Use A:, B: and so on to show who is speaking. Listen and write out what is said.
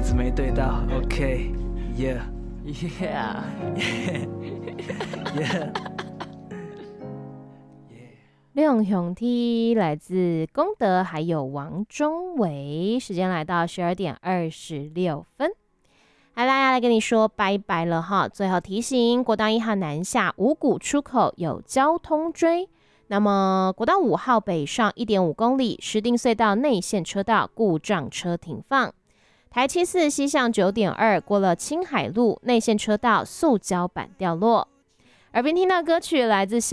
A: 子没对到 ，OK， yeah
B: Yeah，
A: yeah，
C: 亮雄 T 来自功德，还有王中伟。时间来到12:26。好啦，要来跟你说拜拜了哈。最后提醒，国道1号南下五股出口有交通锥。那么国道5号北上1.5公里，石碇隧道内线车道故障车停放。台74西向9.2过了青海路内线车道塑胶板掉落。耳边听到歌曲来自